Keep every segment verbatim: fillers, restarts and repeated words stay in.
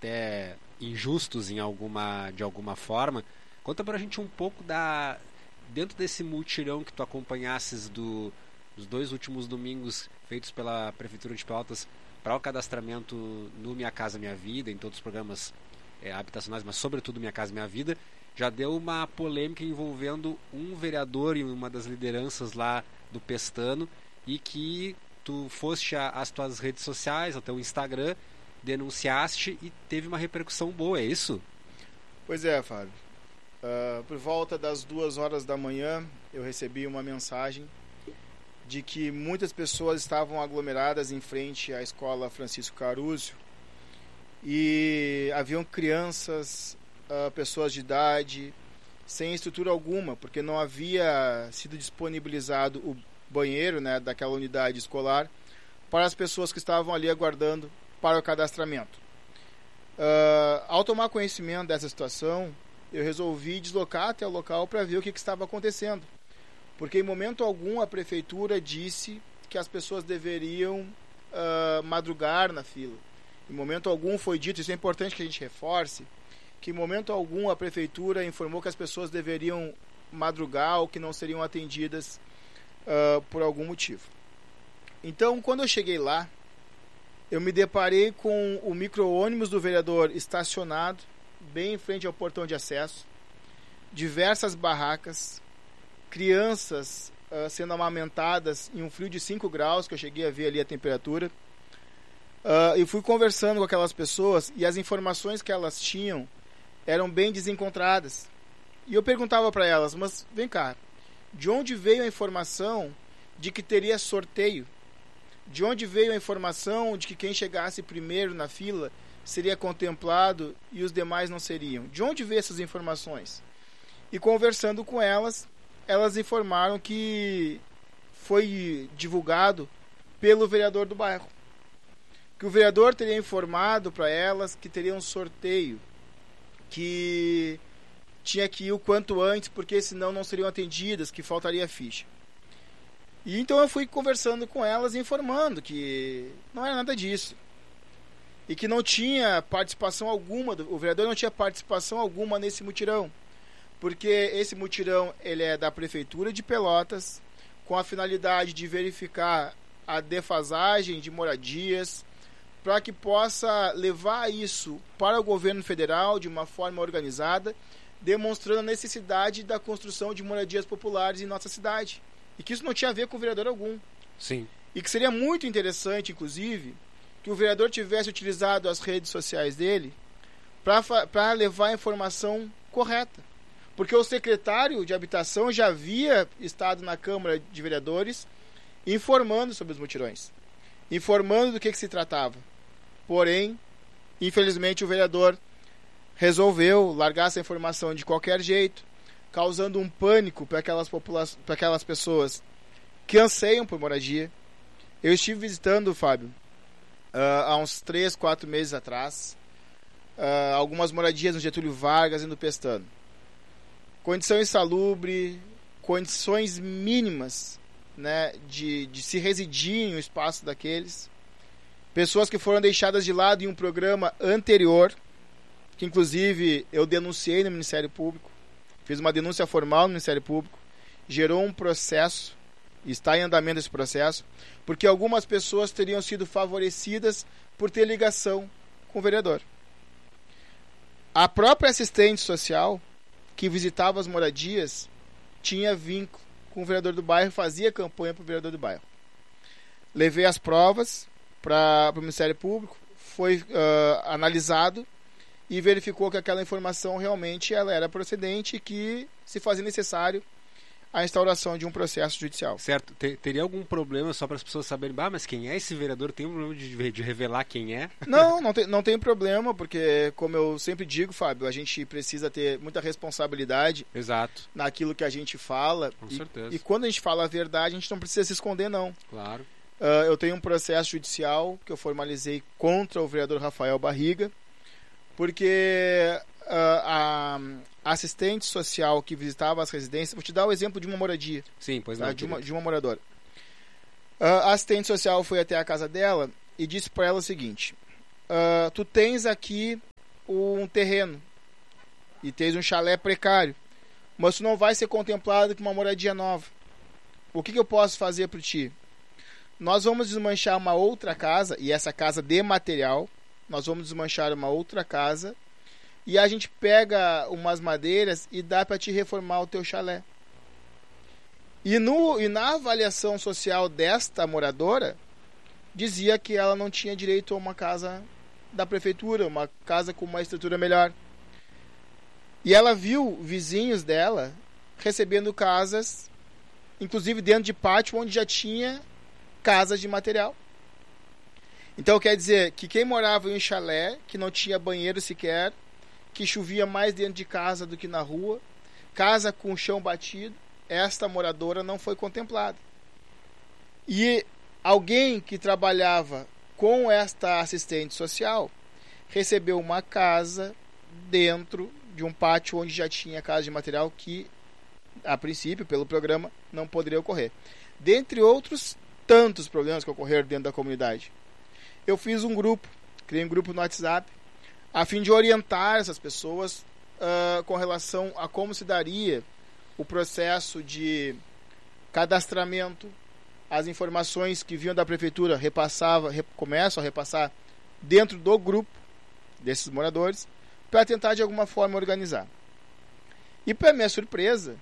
até injustos em alguma, de alguma forma. Conta pra gente um pouco da... Dentro desse mutirão que tu acompanhasses do, dos dois últimos domingos feitos pela Prefeitura de Pelotas para o cadastramento no Minha Casa Minha Vida, em todos os programas é, habitacionais, mas sobretudo Minha Casa Minha Vida, já deu uma polêmica envolvendo um vereador e uma das lideranças lá do Pestano, e que tu foste às tuas redes sociais, ao teu Instagram, denunciaste e teve uma repercussão boa, é isso? Pois é, Fábio. Uh, por volta das duas horas da manhã, eu recebi uma mensagem de que muitas pessoas estavam aglomeradas em frente à escola Francisco Carúzio e haviam crianças, uh, pessoas de idade, sem estrutura alguma, porque não havia sido disponibilizado o banheiro, né, daquela unidade escolar para as pessoas que estavam ali aguardando para o cadastramento. Uh, ao tomar conhecimento dessa situação, eu resolvi deslocar até o local para ver o que, que estava acontecendo. Porque em momento algum a prefeitura disse que as pessoas deveriam uh, madrugar na fila. Em momento algum foi dito, isso é importante que a gente reforce, que em momento algum a prefeitura informou que as pessoas deveriam madrugar ou que não seriam atendidas uh, por algum motivo. Então, quando eu cheguei lá, eu me deparei com o micro-ônibus do vereador estacionado bem em frente ao portão de acesso, diversas barracas, crianças uh, sendo amamentadas em um frio de cinco graus, que eu cheguei a ver ali a temperatura. Uh, e fui conversando com aquelas pessoas e as informações que elas tinham eram bem desencontradas. E eu perguntava para elas, mas vem cá, de onde veio a informação de que teria sorteio? De onde veio a informação de que quem chegasse primeiro na fila seria contemplado e os demais não seriam? De onde veio essas informações? E conversando com elas, elas informaram que foi divulgado pelo vereador do bairro. Que o vereador teria informado para elas que teria um sorteio, que tinha que ir o quanto antes, porque senão não seriam atendidas, que faltaria ficha. E então eu fui conversando com elas, informando que não era nada disso. E que não tinha participação alguma, o vereador não tinha participação alguma nesse mutirão. Porque esse mutirão ele é da Prefeitura de Pelotas, com a finalidade de verificar a defasagem de moradias, para que possa levar isso para o governo federal de uma forma organizada, demonstrando a necessidade da construção de moradias populares em nossa cidade. E que isso não tinha a ver com o vereador algum. Sim. E que seria muito interessante, inclusive, que o vereador tivesse utilizado as redes sociais dele para levar a informação correta. Porque o secretário de Habitação já havia estado na Câmara de Vereadores informando sobre os mutirões, informando do que, que se tratava. Porém, infelizmente, o vereador resolveu largar essa informação de qualquer jeito, causando um pânico para aquelas, popula- para aquelas pessoas que anseiam por moradia. Eu estive visitando, Fábio, Uh, há uns três, quatro meses atrás, uh, algumas moradias no Getúlio Vargas e no Pestano. Condição insalubre, condições mínimas, né, de, de se residir em um espaço daqueles. Pessoas que foram deixadas de lado em um programa anterior, que inclusive eu denunciei no Ministério Público, fiz uma denúncia formal no Ministério Público, gerou um processo, está em andamento esse processo, porque algumas pessoas teriam sido favorecidas por ter ligação com o vereador. A própria assistente social que visitava as moradias tinha vínculo com o vereador do bairro, fazia campanha para o vereador do bairro. Levei as provas para o Ministério Público, foi uh, analisado e verificou que aquela informação realmente ela era procedente e que se fazia necessário a instauração de um processo judicial. Certo. Ter, teria algum problema só para as pessoas saberem, ah, mas quem é esse vereador? Tem um problema de, de revelar quem é? Não, não tem, não tem problema, porque, como eu sempre digo, Fábio, a gente precisa ter muita responsabilidade. Exato. Naquilo que a gente fala. Com e, certeza. E quando a gente fala a verdade, a gente não precisa se esconder, não. Claro. Uh, eu tenho um processo judicial que eu formalizei contra o vereador Rafael Barriga, porque uh, a... A assistente social que visitava as residências, vou te dar o exemplo de uma moradia. Sim, pois tá? não. De uma, de uma moradora. A assistente social foi até a casa dela e disse para ela o seguinte: uh, tu tens aqui um terreno e tens um chalé precário, mas tu não vai ser contemplado com uma moradia nova. O que, que eu posso fazer por ti? Nós vamos desmanchar uma outra casa, e essa casa de material, nós vamos desmanchar uma outra casa, e a gente pega umas madeiras e dá para te reformar o teu chalé. E, no, e na avaliação social desta moradora, dizia que ela não tinha direito a uma casa da prefeitura, uma casa com uma estrutura melhor. E ela viu vizinhos dela recebendo casas, inclusive dentro de pátio, onde já tinha casas de material. Então quer dizer que quem morava em um chalé, que não tinha banheiro sequer, que chovia mais dentro de casa do que na rua, casa com chão batido, esta moradora não foi contemplada. E alguém que trabalhava com esta assistente social recebeu uma casa dentro de um pátio onde já tinha casa de material que, a princípio, pelo programa, não poderia ocorrer. Dentre outros tantos problemas que ocorreram dentro da comunidade. Eu fiz um grupo, criei um grupo no WhatsApp, a fim de orientar essas pessoas uh, com relação a como se daria o processo de cadastramento, as informações que vinham da prefeitura repassava, rep, começam a repassar dentro do grupo desses moradores, para tentar de alguma forma organizar. E para minha surpresa,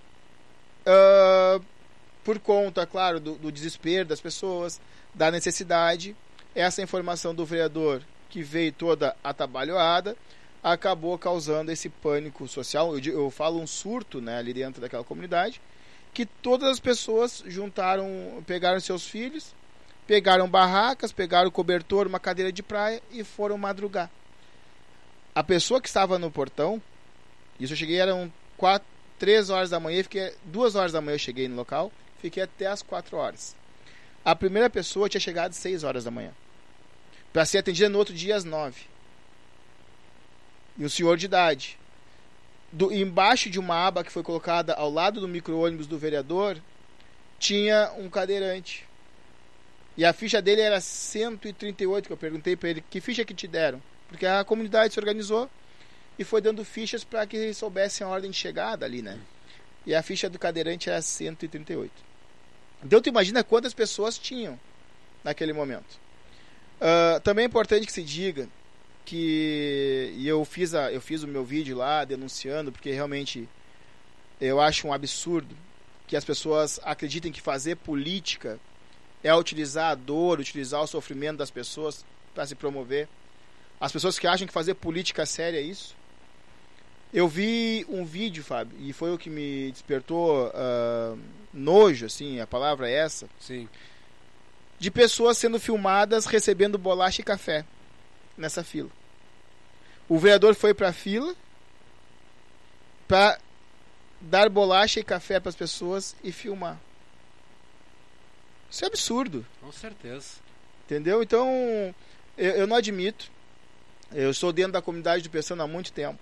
uh, por conta, claro, do, do desespero das pessoas, da necessidade, essa informação do vereador, que veio toda atabalhoada, acabou causando esse pânico social. Eu, eu falo um surto, né, ali dentro daquela comunidade, que todas as pessoas juntaram, pegaram seus filhos, pegaram barracas, pegaram cobertor, uma cadeira de praia e foram madrugar. A pessoa que estava no portão, isso eu cheguei, eram quatro, três horas da manhã, fiquei, duas horas da manhã eu cheguei no local, fiquei até as quatro horas. A primeira pessoa tinha chegado às seis horas da manhã, para ser atendida no outro dia às nove. E um senhor de idade. Do, embaixo de uma aba que foi colocada ao lado do micro-ônibus do vereador, tinha um cadeirante. E a ficha dele era cento e trinta e oito, que eu perguntei para ele, que ficha que te deram? Porque a comunidade se organizou e foi dando fichas para que soubessem a ordem de chegada ali, né? E a ficha do cadeirante era cento e trinta e oito. Então tu imagina quantas pessoas tinham naquele momento. Uh, também é importante que se diga que, e eu fiz, a, eu fiz o meu vídeo lá denunciando, porque realmente eu acho um absurdo que as pessoas acreditem que fazer política é utilizar a dor, utilizar o sofrimento das pessoas para se promover. As pessoas que acham que fazer política séria é isso. Eu vi um vídeo, Fábio, e foi o que me despertou uh, nojo, assim, a palavra é essa. Sim. De pessoas sendo filmadas recebendo bolacha e café nessa fila. O vereador foi para a fila para dar bolacha e café para as pessoas e filmar. Isso é absurdo. Com certeza. Entendeu? Então, eu, eu não admito. Eu estou dentro da comunidade do Pessano há muito tempo.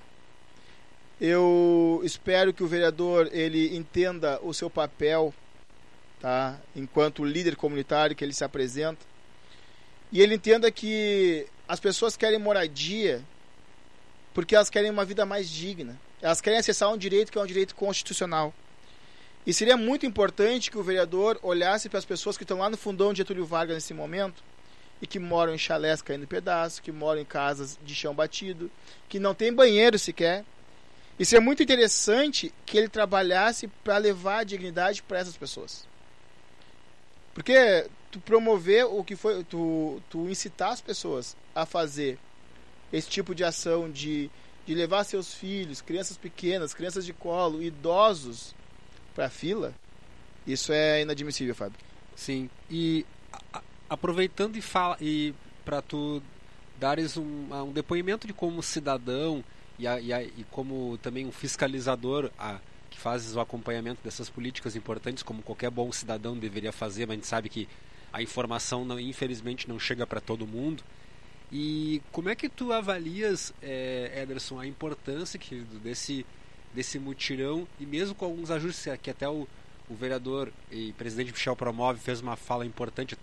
Eu espero que o vereador ele entenda o seu papel, tá? Enquanto líder comunitário que ele se apresenta, e ele entenda que as pessoas querem moradia porque elas querem uma vida mais digna, elas querem acessar um direito que é um direito constitucional. E seria muito importante que o vereador olhasse para as pessoas que estão lá no fundão de Getúlio Vargas nesse momento e que moram em chalés caindo em pedaços, que moram em casas de chão batido, que não tem banheiro sequer. E seria muito interessante que ele trabalhasse para levar a dignidade para essas pessoas. Porque tu promover o que foi, tu, tu incitar as pessoas a fazer esse tipo de ação de, de levar seus filhos, crianças pequenas, crianças de colo, idosos para a fila, isso é inadmissível, Fábio. Sim, e a, aproveitando e, fala, e para tu dares um, um depoimento de como cidadão e, a, e, a, e como também um fiscalizador a, que fazes o acompanhamento dessas políticas importantes, como qualquer bom cidadão deveria fazer, mas a gente sabe que a informação não, infelizmente não chega para todo mundo. E como é que tu avalias, é, Ederson, a importância que, desse, desse mutirão, e mesmo com alguns ajustes que até o, o vereador e presidente Michel Promove fez uma fala importante, até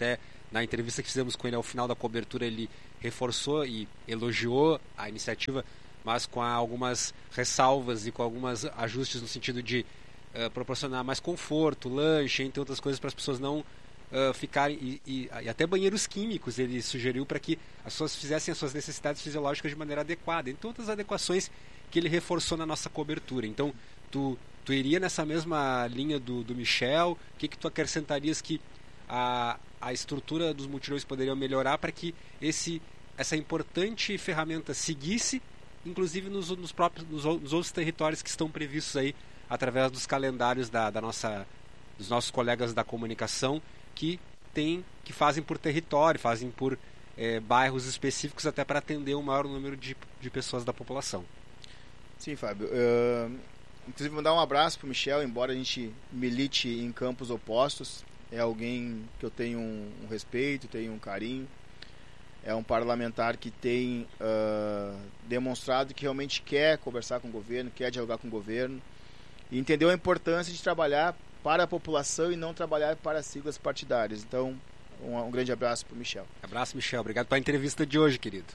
na entrevista que fizemos com ele ao final da cobertura, ele reforçou e elogiou a iniciativa, mas com algumas ressalvas e com alguns ajustes no sentido de uh, proporcionar mais conforto, lanche, entre outras coisas, para as pessoas não uh, ficarem... E, e, e até banheiros químicos ele sugeriu para que as pessoas fizessem as suas necessidades fisiológicas de maneira adequada. Entre outras adequações que ele reforçou na nossa cobertura. Então, tu, tu iria nessa mesma linha do, do Michel? O que, que tu acrescentarias que a, a estrutura dos mutirões poderiam melhorar para que esse, essa importante ferramenta seguisse, inclusive nos, nos próprios nos, nos outros territórios que estão previstos aí através dos calendários da, da nossa, dos nossos colegas da comunicação que tem, que fazem por território, fazem por é, bairros específicos até para atender o maior número de, de pessoas da população. Sim, Fábio. Uh, inclusive, mandar um abraço para o Michel, embora a gente milite em campos opostos. É alguém que eu tenho um, um respeito, tenho um carinho. É um parlamentar que tem uh, demonstrado que realmente quer conversar com o governo, quer dialogar com o governo e entendeu a importância de trabalhar para a população e não trabalhar para siglas partidárias. Então, um, um grande abraço para o Michel. Abraço, Michel. Obrigado pela entrevista de hoje, querido.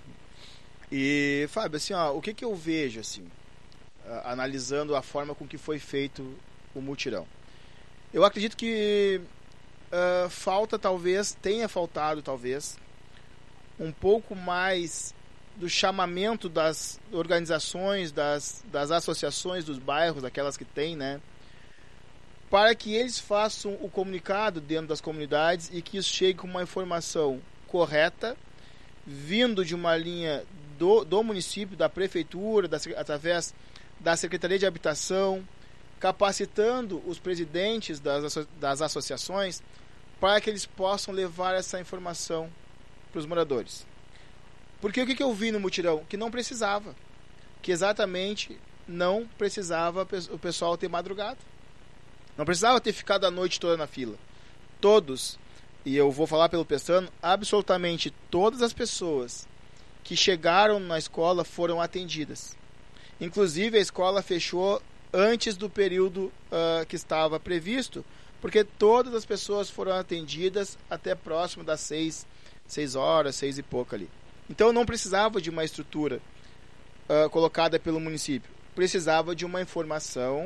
E, Fábio, assim, ó, o que, que eu vejo, assim, uh, analisando a forma com que foi feito o mutirão? Eu acredito que uh, falta, talvez, tenha faltado, talvez, um pouco mais do chamamento das organizações, das, das associações dos bairros, aquelas que tem, né? Para que eles façam o comunicado dentro das comunidades e que isso chegue com uma informação correta, vindo de uma linha do, do município, da prefeitura, da, através da Secretaria de Habitação, capacitando os presidentes das, das associações para que eles possam levar essa informação para os moradores. Porque o que, que eu vi no mutirão? Que não precisava. Que exatamente não precisava o pessoal ter madrugado. Não precisava ter ficado a noite toda na fila. Todos, e eu vou falar pelo Pestano, absolutamente todas as pessoas que chegaram na escola foram atendidas. Inclusive a escola fechou antes do período uh, que estava previsto, porque todas as pessoas foram atendidas até próximo das seis seis horas, seis e pouco ali. Então não precisava de uma estrutura uh, colocada pelo município. Precisava de uma informação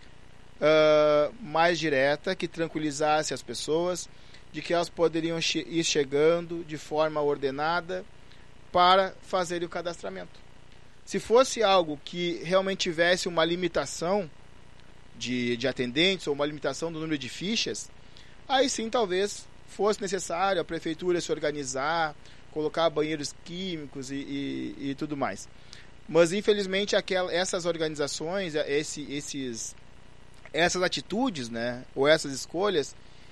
uh, mais direta, que tranquilizasse as pessoas, de que elas poderiam che- ir chegando de forma ordenada para fazer o cadastramento. Se fosse algo que realmente tivesse uma limitação de, de atendentes ou uma limitação do número de fichas, aí sim talvez fosse necessário a prefeitura se organizar, colocar banheiros químicos e, e, e tudo mais. Mas infelizmente aquela, essas organizações, esse, esses, essas atitudes, né, ou essas escolhas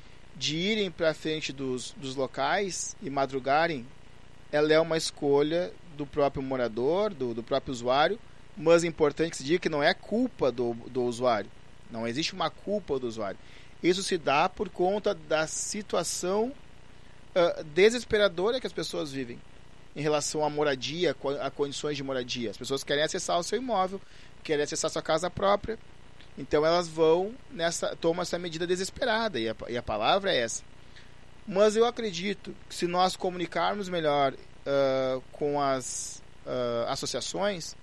de irem para frente dos, dos locais e madrugarem, ela é uma escolha do próprio morador, do, do próprio usuário, mas é importante que se diga que não é culpa do, do usuário. Não existe uma culpa do usuário. Isso se dá por conta da situação uh, desesperadora que as pessoas vivem em relação à moradia, a condições de moradia. As pessoas querem acessar o seu imóvel, querem acessar a sua casa própria, então elas vão nessa, tomam essa medida desesperada, e a, e a palavra é essa. Mas eu acredito que se nós comunicarmos melhor uh, com as uh, associações,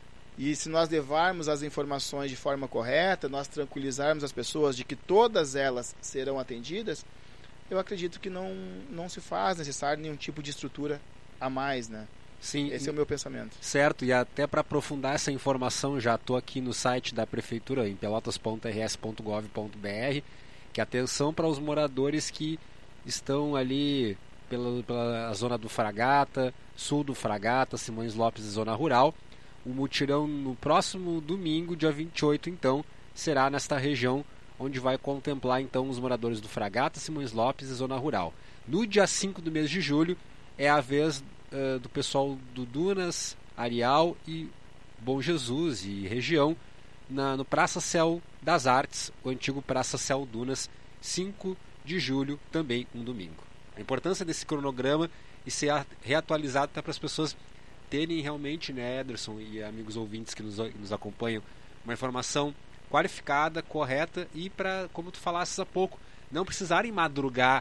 e se nós levarmos as informações de forma correta, nós tranquilizarmos as pessoas de que todas elas serão atendidas, eu acredito que não, não se faz necessário nenhum tipo de estrutura a mais, né? Sim, esse é o meu pensamento. Certo, e até para aprofundar essa informação, já estou aqui no site da prefeitura, em pelotas ponto r s ponto gov ponto b r, que atenção para os moradores que estão ali pela, pela zona do Fragata, sul do Fragata, Simões Lopes e zona rural. O mutirão no próximo domingo, dia vinte e oito, então, será nesta região, onde vai contemplar então os moradores do Fragata, Simões Lopes e zona rural. No dia cinco do mês de julho, é a vez uh, do pessoal do Dunas, Areal e Bom Jesus e região, na, no Praça Céu das Artes, o antigo Praça Céu Dunas, cinco de julho, também um domingo. A importância desse cronograma e ser reatualizado até para as pessoas terem realmente, né, Ederson e amigos ouvintes que nos, nos acompanham, uma informação qualificada, correta e para, como tu falasses há pouco, não precisarem madrugar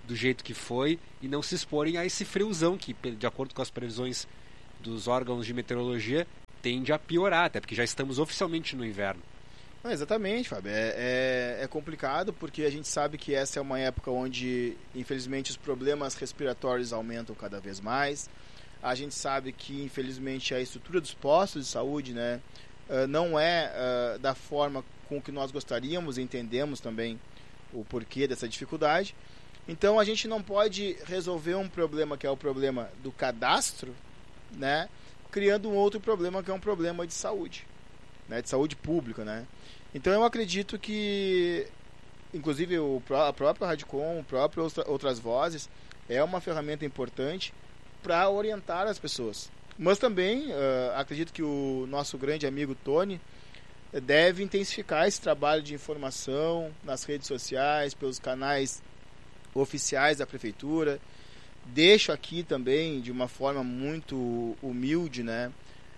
do jeito que foi e não se exporem a esse friozão que, de acordo com as previsões dos órgãos de meteorologia, tende a piorar, até porque já estamos oficialmente no inverno. Não, exatamente, Fábio. É, é, é complicado porque a gente sabe que essa é uma época onde, infelizmente, os problemas respiratórios aumentam cada vez mais. A gente sabe que, infelizmente, a estrutura dos postos de saúde, né, não é uh, da forma com que nós gostaríamos, entendemos também o porquê dessa dificuldade. Então, a gente não pode resolver um problema que é o problema do cadastro, né, criando um outro problema que é um problema de saúde, né, de saúde pública, né. Então, eu acredito que, inclusive, o, a própria Radicom, o próprio Outras Vozes, é uma ferramenta importante para orientar as pessoas. Mas também, uh, acredito que o nosso grande amigo Tony deve intensificar esse trabalho de informação nas redes sociais, pelos canais oficiais da prefeitura. Deixo aqui também, de uma forma muito humilde, né,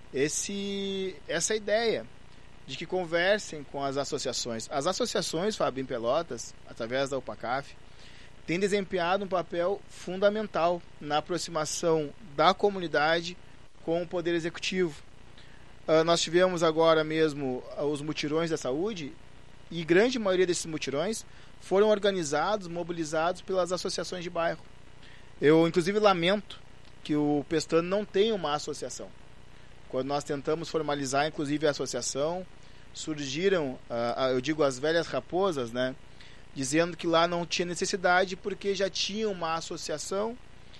esse, essa ideia de que conversem com as associações. As associações, Fábio, em Pelotas, através da UPACAF, têm desempenhado um papel fundamental na aproximação da comunidade com o Poder Executivo. Uh, nós tivemos agora mesmo os mutirões da saúde e grande maioria desses mutirões foram organizados, mobilizados pelas associações de bairro. Eu, inclusive, lamento que o Pestano não tenha uma associação. Quando nós tentamos formalizar, inclusive, a associação, surgiram, uh, eu digo, as velhas raposas, né, dizendo que lá não tinha necessidade porque já tinha uma associação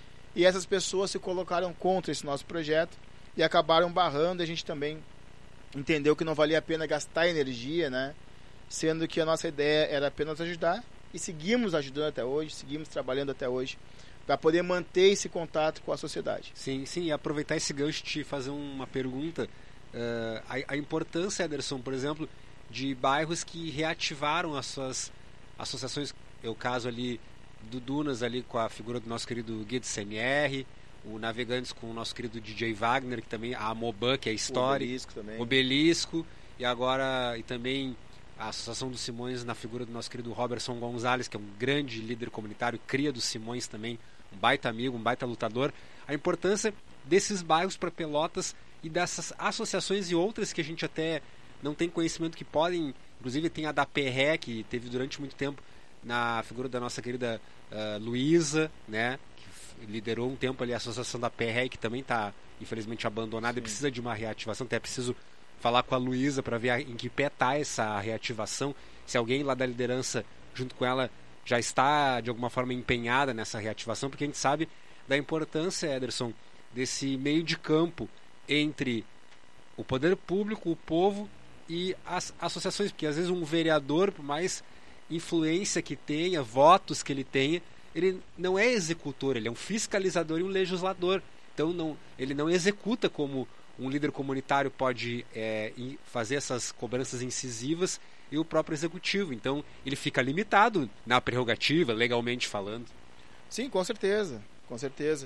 e essas pessoas se colocaram contra esse nosso projeto e acabaram barrando. A gente também entendeu que não valia a pena gastar energia, né, sendo que a nossa ideia era apenas ajudar, e seguimos ajudando até hoje, seguimos trabalhando até hoje para poder manter esse contato com a sociedade. Sim, sim, e aproveitar esse gancho de te fazer uma pergunta. Uh, a, a importância, Ederson, por exemplo, de bairros que reativaram as suas associações, é o caso ali do Dunas, ali com a figura do nosso querido Guia de C N R, o Navegantes com o nosso querido D J Wagner, que também, a Moban, que é a história, o Obelisco também, Obelisco, e agora, e também a Associação dos Simões na figura do nosso querido Robertson Gonzalez, que é um grande líder comunitário, cria dos Simões também, um baita amigo, um baita lutador. A importância desses bairros para Pelotas e dessas associações e outras que a gente até não tem conhecimento, que podem, inclusive tem a da P R E, que teve durante muito tempo na figura da nossa querida uh, Luísa, né, que liderou um tempo ali a associação da P R E, que também está infelizmente abandonada. Sim. E precisa de uma reativação. Até preciso falar com a Luísa para ver em que pé está essa reativação, se alguém lá da liderança junto com ela já está de alguma forma empenhada nessa reativação, porque a gente sabe da importância, Ederson, desse meio de campo entre o poder público, o povo e as associações, porque às vezes um vereador, por mais influência que tenha, votos que ele tenha, ele não é executor, ele é um fiscalizador e um legislador. Então não, ele não executa como um líder comunitário pode é, fazer essas cobranças incisivas e o próprio executivo. Então ele fica limitado na prerrogativa, legalmente falando. Sim, com certeza, com certeza.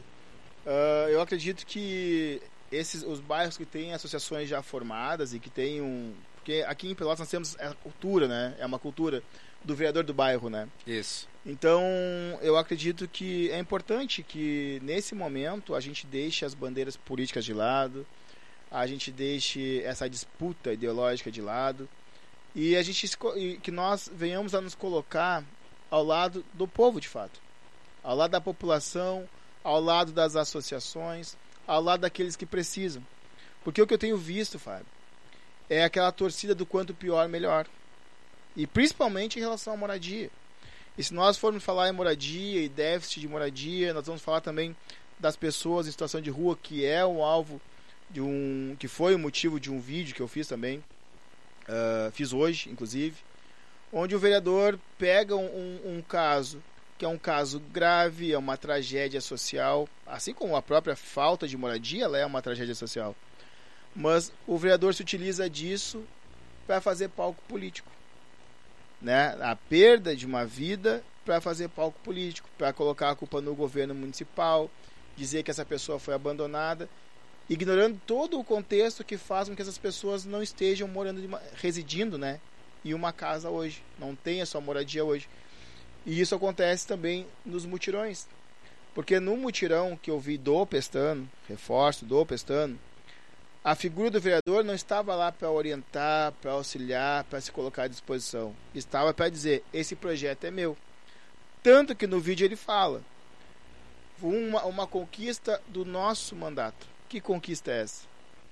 Uh, eu acredito que esses, os bairros que têm associações já formadas e que têm um... Porque aqui em Pelotas nós temos a cultura, né? É uma cultura do vereador do bairro, né? Isso. Então, eu acredito que é importante que, nesse momento, a gente deixe as bandeiras políticas de lado, a gente deixe essa disputa ideológica de lado e a gente, que nós venhamos a nos colocar ao lado do povo, de fato. Ao lado da população, ao lado das associações, ao lado daqueles que precisam. Porque o que eu tenho visto, Fábio, é aquela torcida do quanto pior, melhor. E principalmente em relação à moradia. E se nós formos falar em moradia e déficit de moradia, nós vamos falar também das pessoas em situação de rua, que é um alvo de um... que foi o motivo de um vídeo que eu fiz também, uh, fiz hoje, inclusive, onde o vereador pega um, um, um caso que é um caso grave, é uma tragédia social, assim como a própria falta de moradia, ela é uma tragédia social. Mas o vereador se utiliza disso para fazer palco político, né? A perda de uma vida para fazer palco político, para colocar a culpa no governo municipal, dizer que essa pessoa foi abandonada, ignorando todo o contexto que faz com que essas pessoas não estejam morando, de uma, residindo, né, em uma casa hoje, não tenha sua moradia hoje. E isso acontece também nos mutirões. Porque no mutirão que eu vi do Pestano, reforço, do Pestano, a figura do vereador não estava lá para orientar, para auxiliar, para se colocar à disposição. Estava para dizer, esse projeto é meu. Tanto que no vídeo ele fala, uma, uma conquista do nosso mandato. Que conquista é essa?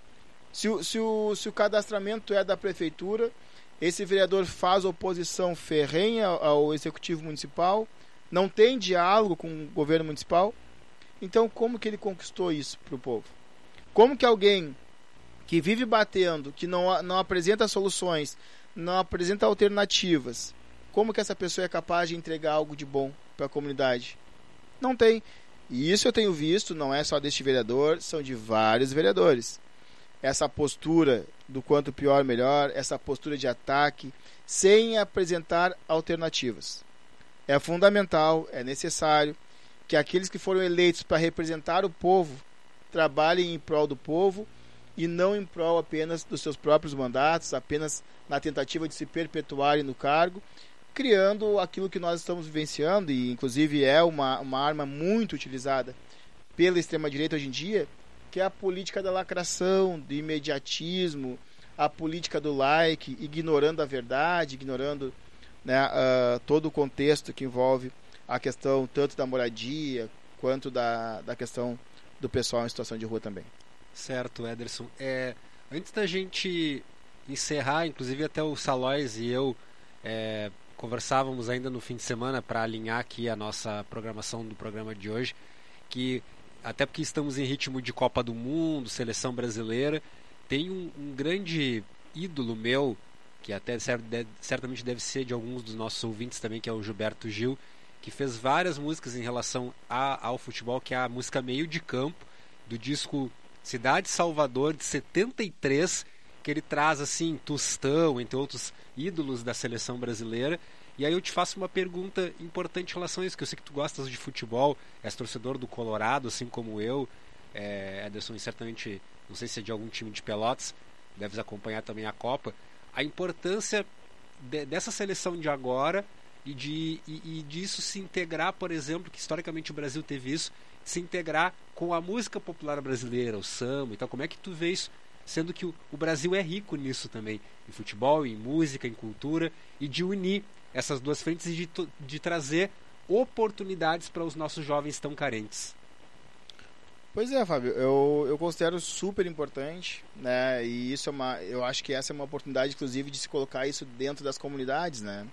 Se o, se, o, se o cadastramento é da prefeitura, esse vereador faz oposição ferrenha ao executivo municipal, não tem diálogo com o governo municipal, então como que ele conquistou isso para o povo? Como que alguém que vive batendo, que não, não apresenta soluções, não apresenta alternativas, como que essa pessoa é capaz de entregar algo de bom para a comunidade? Não tem. E isso eu tenho visto, não é só deste vereador, são de vários vereadores. Essa postura do quanto pior, melhor, essa postura de ataque, sem apresentar alternativas. É fundamental, é necessário que aqueles que foram eleitos para representar o povo trabalhem em prol do povo e não em prol apenas dos seus próprios mandatos, apenas na tentativa de se perpetuarem no cargo, criando aquilo que nós estamos vivenciando, e inclusive é uma, uma arma muito utilizada pela extrema-direita hoje em dia, que é a política da lacração, do imediatismo, a política do like, ignorando a verdade, ignorando, né, uh, todo o contexto que envolve a questão tanto da moradia quanto da, da questão do pessoal em situação de rua também. Certo, Ederson. É, antes da gente encerrar, inclusive até o Salóis e eu é, conversávamos ainda no fim de semana para alinhar aqui a nossa programação do programa de hoje, que até porque estamos em ritmo de Copa do Mundo, seleção brasileira, tem um, um grande ídolo meu, que até certamente deve ser de alguns dos nossos ouvintes também, que é o Gilberto Gil, que fez várias músicas em relação a, ao futebol, que é a música Meio de Campo, do disco Cidade Salvador, de setenta e três, que ele traz assim Tostão, entre outros ídolos da seleção brasileira. E aí eu te faço uma pergunta importante em relação a isso, que eu sei que tu gostas de futebol, és torcedor do Colorado, assim como eu, é, Ederson, e certamente, não sei se é de algum time de Pelotas, deves acompanhar também a Copa, a importância de, dessa seleção de agora e, de, e, e disso se integrar, por exemplo, que historicamente o Brasil teve isso, se integrar com a música popular brasileira, o samba. Então como é que tu vê isso, sendo que o, o Brasil é rico nisso também, em futebol, em música, em cultura, e de unir essas duas frentes e de, de trazer oportunidades para os nossos jovens tão carentes? Pois é, Fábio, eu, eu considero super importante, né? E isso é uma, eu acho que essa é uma oportunidade, inclusive, de se colocar isso dentro das comunidades, né?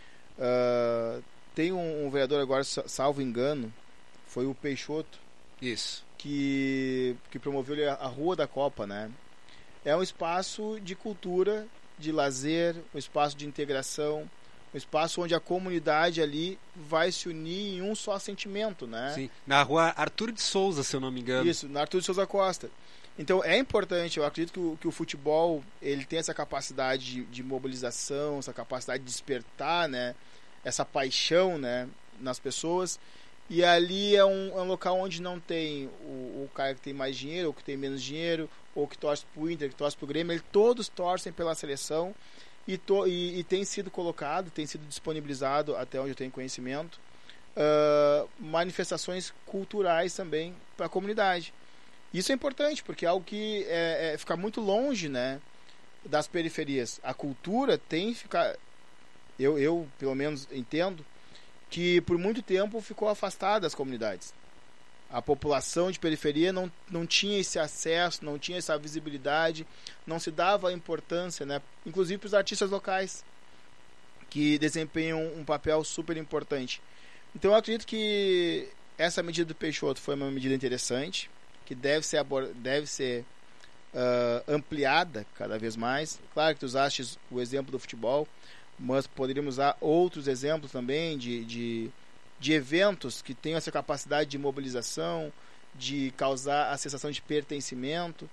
Uh, tem um, um vereador agora, salvo engano, foi o Peixoto, isso, que, que promoveu a, a Rua da Copa, né? É um espaço de cultura, de lazer, um espaço de integração, um espaço onde a comunidade ali vai se unir em um só sentimento, né? Sim, na rua Arthur de Souza, se eu não me engano. Isso, na Arthur de Souza Costa. Então é importante, eu acredito que o, que o futebol ele tem essa capacidade de, de mobilização, essa capacidade de despertar, né, essa paixão, né, nas pessoas. E ali é um, é um local onde não tem o, o cara que tem mais dinheiro, ou que tem menos dinheiro, ou que torce pro Inter, que torce pro Grêmio, eles todos torcem pela seleção. E, to, e, e tem sido colocado, tem sido disponibilizado, até onde eu tenho conhecimento, uh, manifestações culturais também para a comunidade. Isso é importante, porque é algo que é, é, fica muito longe, né, das periferias. A cultura tem que ficar... Eu, eu, pelo menos, entendo que por muito tempo ficou afastada das comunidades. A população de periferia não, não tinha esse acesso, não tinha essa visibilidade, não se dava a importância, né? Inclusive para os artistas locais, que desempenham um papel super importante. Então eu acredito que essa medida do Peixoto foi uma medida interessante, que deve ser, deve ser uh, ampliada cada vez mais. Claro que tu usaste o exemplo do futebol, mas poderíamos usar outros exemplos também de... de de eventos que tenham essa capacidade de mobilização, de causar a sensação de pertencimento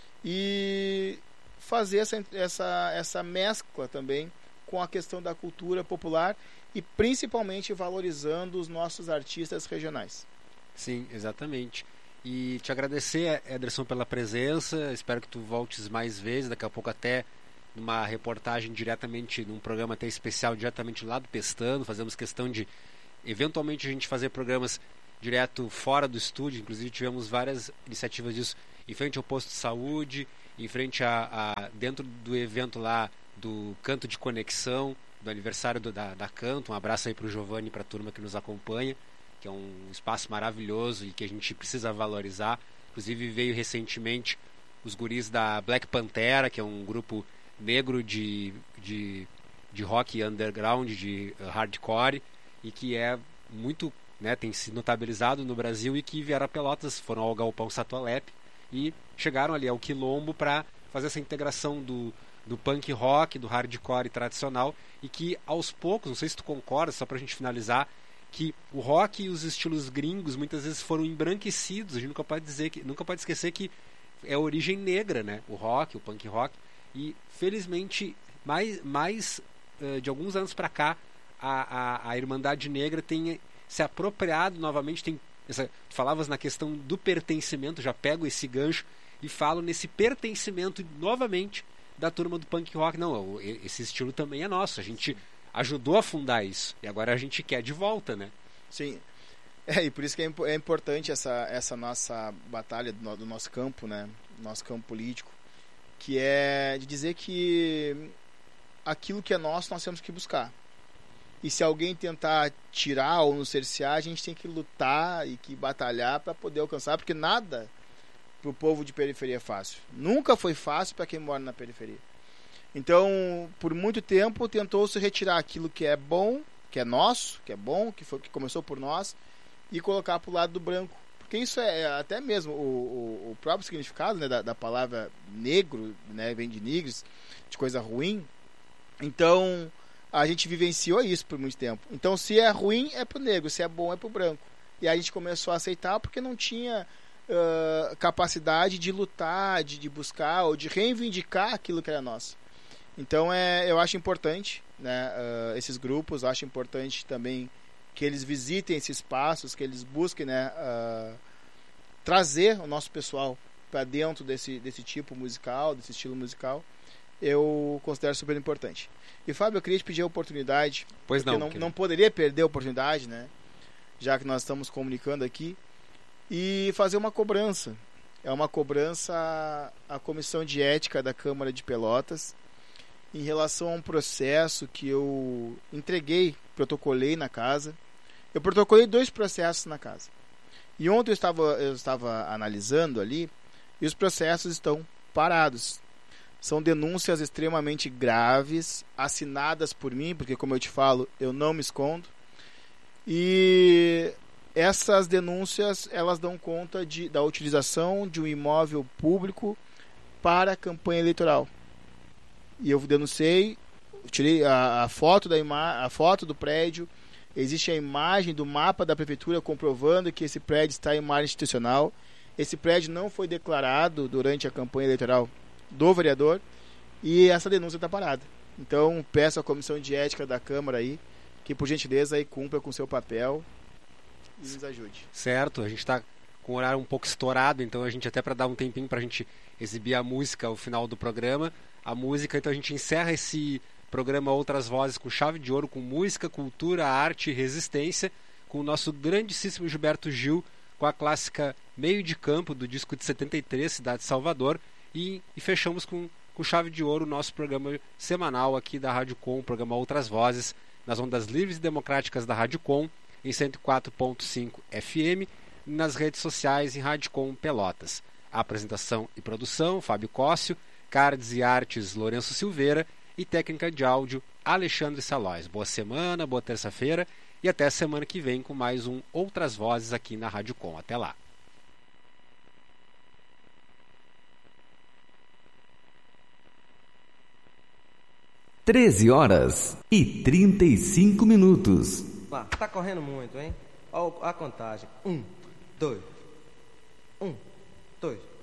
e fazer essa, essa, essa mescla também com a questão da cultura popular e principalmente valorizando os nossos artistas regionais. Sim, exatamente. E te agradecer, Ederson, pela presença, espero que tu voltes mais vezes, daqui a pouco até numa reportagem diretamente, num programa até especial diretamente lá do Pestano, fazemos questão de eventualmente a gente fazer programas direto fora do estúdio. Inclusive tivemos várias iniciativas disso em frente ao posto de saúde, em frente a, a dentro do evento lá do Canto de Conexão, do aniversário do, da, da Canto. Um abraço aí para o Giovanni e para a turma que nos acompanha, que é um espaço maravilhoso e que a gente precisa valorizar. Inclusive veio recentemente os guris da Black Pantera, que é um grupo negro de, de, de rock underground, de hardcore, e que é muito, né, tem se notabilizado no Brasil, e que vieram a Pelotas, foram ao Galpão Satualep e chegaram ali ao Quilombo para fazer essa integração do, do punk rock, do hardcore tradicional, e que aos poucos, não sei se tu concorda, só pra gente finalizar, que o rock e os estilos gringos muitas vezes foram embranquecidos. A gente nunca pode dizer que, nunca pode esquecer que é origem negra, né? O rock, o punk rock, e felizmente mais, mais uh, de alguns anos para cá a, a, a Irmandade Negra tem se apropriado novamente. Tem essa, tu falavas na questão do pertencimento, já pego esse gancho e falo nesse pertencimento novamente da turma do punk rock. Não, esse estilo também é nosso, a gente ajudou a fundar isso e agora a gente quer de volta, né? Sim, é, e por isso que é, é importante essa, essa nossa batalha do, do nosso campo, né? Nosso campo político, que é de dizer que aquilo que é nosso nós temos que buscar. E se alguém tentar tirar ou nos cercear, a gente tem que lutar e que batalhar para poder alcançar, porque nada para o povo de periferia é fácil. Nunca foi fácil para quem mora na periferia. Então, por muito tempo, tentou-se retirar aquilo que é bom, que é nosso, que é bom, que, foi, que começou por nós, e colocar para o lado do branco. Porque isso é até mesmo o, o, o próprio significado, né, da, da palavra negro, né, vem de nigres, de coisa ruim. Então, a gente vivenciou isso por muito tempo. Então, se é ruim, é pro negro, se é bom, é pro branco. E aí a gente começou a aceitar porque não tinha uh, capacidade de lutar, de, de buscar ou de reivindicar aquilo que era nosso. Então, é, eu acho importante, né, uh, esses grupos, eu acho importante também que eles visitem esses espaços, que eles busquem, né, uh, trazer o nosso pessoal para dentro desse, desse tipo musical, desse estilo musical. Eu considero super importante. E, Fábio, eu queria te pedir a oportunidade, pois porque não, não, não poderia perder a oportunidade, né, já que nós estamos comunicando aqui, e fazer uma cobrança. É uma cobrança à, à Comissão de Ética da Câmara de Pelotas, em relação a um processo que eu entreguei, protocolei na casa. Eu protocolei dois processos na casa. E ontem eu estava, eu estava analisando ali, e os processos estão parados. São denúncias extremamente graves, assinadas por mim, porque, como eu te falo, eu não me escondo. E essas denúncias, elas dão conta de, da utilização de um imóvel público para a campanha eleitoral. E eu denunciei, tirei a, a foto da ima- a foto do prédio, existe a imagem do mapa da prefeitura comprovando que esse prédio está em uma área institucional. Esse prédio não foi declarado durante a campanha eleitoral do vereador e essa denúncia está parada. Então peço à Comissão de Ética da Câmara aí que, por gentileza, aí cumpra com o seu papel e nos ajude. Certo, a gente está com o horário um pouco estourado, então a gente até para dar um tempinho para a gente exibir a música ao final do programa. A música, então a gente encerra esse programa Outras Vozes com chave de ouro, com música, cultura, arte e resistência, com o nosso grandíssimo Gilberto Gil, com a clássica Meio de Campo, do disco de setenta e três, Cidade de Salvador, e, e fechamos com, com chave de ouro o nosso programa semanal aqui da Rádio Com, o programa Outras Vozes, nas ondas livres e democráticas da Rádio Com, em cento e quatro ponto cinco F M, e nas redes sociais em Rádio Com Pelotas. A apresentação e produção, Fábio Cóssio, cards e artes, Lourenço Silveira, e técnica de áudio, Alexandre Salóis. Boa semana, boa terça-feira e até a semana que vem com mais um Outras Vozes aqui na Rádio Com. Até lá. treze horas e trinta e cinco minutos. Lá, tá correndo muito, hein? Ó a contagem. Um, dois. Um, dois.